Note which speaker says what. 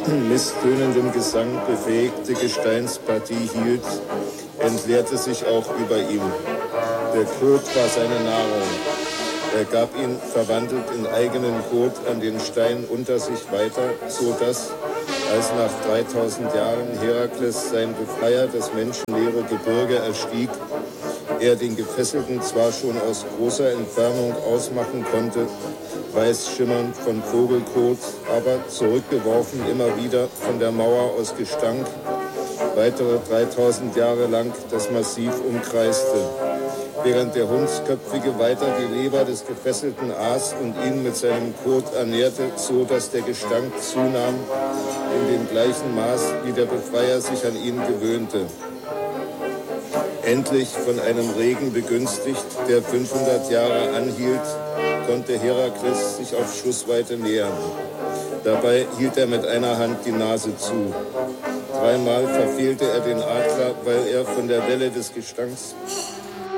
Speaker 1: misstönendem Gesang befähigte Gesteinspartie hielt, entleerte sich auch über ihm. Der Kot war seine Nahrung. Er gab ihn verwandelt in eigenen Kot an den Stein unter sich weiter, so dass, als nach 3000 Jahren Herakles sein Befreier das menschenleere Gebirge erstieg, er den Gefesselten zwar schon aus großer Entfernung ausmachen konnte, weiß schimmernd von Vogelkot, aber zurückgeworfen immer wieder von der Mauer aus Gestank, weitere 3000 Jahre lang das Massiv umkreiste, während der Hundsköpfige weiter die Leber des Gefesselten aß und ihn mit seinem Kot ernährte, so dass der Gestank zunahm, in dem gleichen Maß, wie der Befreier sich an ihn gewöhnte. Endlich von einem Regen begünstigt, der 500 Jahre anhielt, konnte Herakles sich auf Schussweite nähern. Dabei hielt er mit einer Hand die Nase zu. Dreimal verfehlte er den Adler, weil er von der Welle des Gestanks